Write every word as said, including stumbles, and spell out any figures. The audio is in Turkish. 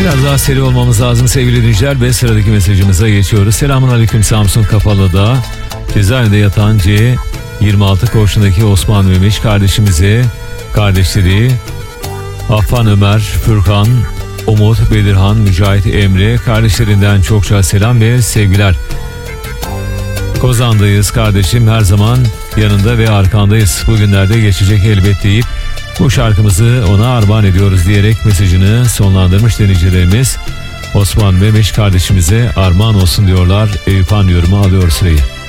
Biraz daha seri olmamız lazım sevgili dinleyiciler ve sıradaki mesajımıza geçiyoruz. Selamun aleyküm Samsun Kapalı'da cezaevinde yatan C yirmi altı koğuşundaki Osman Memiş kardeşimize, kardeşleri Affan Ömer, Furkan, Umut, Bedirhan, Mücahit, Emre kardeşlerinden çokça selam ve sevgiler. Kozan'dayız kardeşim, her zaman yanında ve arkandayız. Bugünlerde geçecek elbet deyip bu şarkımızı ona armağan ediyoruz diyerek mesajını sonlandırmış dinleyicilerimiz. Osman Memiş kardeşimize armağan olsun diyorlar. Eyüphan yorumu alıyor sırayı.